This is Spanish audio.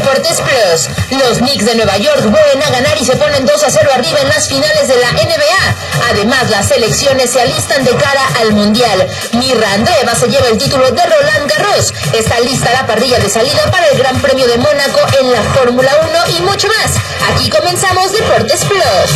Deportes Plus. Los Knicks de Nueva York vuelven a ganar y se ponen 2-0 arriba en las finales de la NBA. Además, las selecciones se alistan de cara al Mundial. Mirra Andreeva se lleva el título de Roland Garros. Está lista la parrilla de salida para el Gran Premio de Mónaco en la Fórmula 1 y mucho más. Aquí comenzamos Deportes Plus.